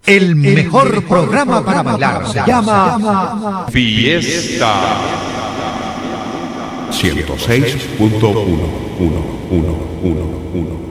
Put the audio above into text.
El mejor programa para bailar se llama Fiesta 106.1.